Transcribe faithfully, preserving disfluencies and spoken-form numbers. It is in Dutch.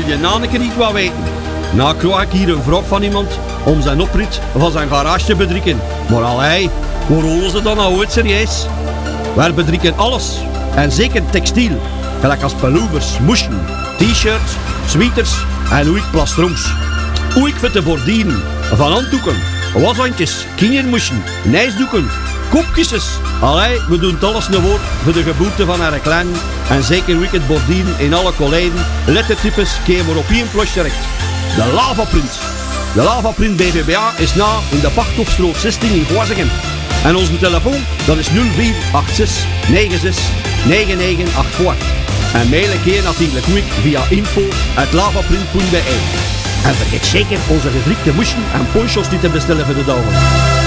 je Naneke niet wat weten? Nou krijg ik hier een vraag van iemand om zijn oprit van zijn garage te bedrikken. Maar allee, waar holen ze dan nou uit serieus? Wij bedrikken alles. En zeker textiel. Gelijk als pelouvers, moesjen, t-shirts, sweaters en oeik plastrons. Oeik voor te bordieren. Van handdoeken, washandjes, kindermoesjen, nijsdoeken, kopkissens. Allee, we doen het alles een woord voor de geboorte van haar klein. En zeker wicked bordieren in alle kolijden. Lettertypes keer maar op één plosje terecht. De Lavaprint. De Lavaprint B V B A is na in de Pachthofstrook zestien in Goazegem. En onze telefoon, dat is nul vier acht zes negen zes negen negen acht vier. En mail een keer natuurlijk quick via info at lavaprint punt be. En vergeet zeker onze gedrukte moesjen en ponchos die te bestellen voor de dagen.